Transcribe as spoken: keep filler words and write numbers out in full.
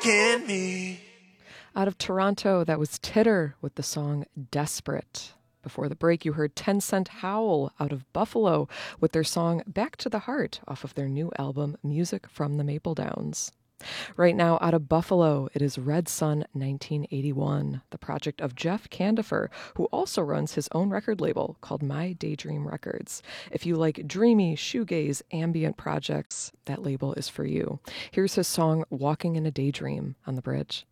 Can me. Out of Toronto, that was Titter with the song Desperate. Before the break, you heard Ten Cent Howl out of Buffalo with their song Back to the Heart off of their new album Music from the Maple Downs. Right now, out of Buffalo, it is Red Sun nineteen eighty-one, the project of Jeff Candifer, who also runs his own record label called My Daydream Records. If you like dreamy, shoegaze, ambient projects, that label is for you. Here's his song Walking in a Daydream on The Bridge.